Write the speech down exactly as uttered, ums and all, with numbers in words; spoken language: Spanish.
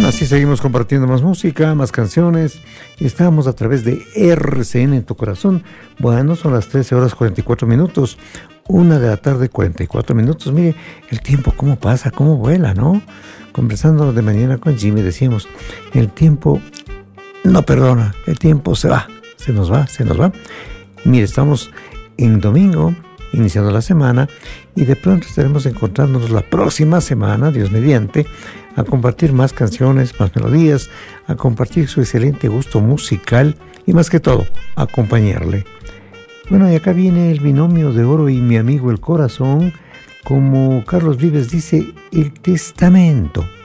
Así seguimos compartiendo más música, más canciones. Estamos a través de R C N en tu corazón. Bueno, son las trece horas cuarenta y cuatro minutos. Una de la tarde, cuarenta y cuatro minutos. Mire, el tiempo cómo pasa, cómo vuela, ¿no? Conversando de mañana con Jimmy decíamos, el tiempo no perdona, el tiempo se va, se nos va, se nos va. Mire, estamos en domingo, iniciando la semana, y de pronto estaremos encontrándonos la próxima semana, Dios mediante, a compartir más canciones, más melodías, a compartir su excelente gusto musical y más que todo, a acompañarle. Bueno, y acá viene el binomio de oro y mi amigo el corazón, como Carlos Vives dice, el testamento.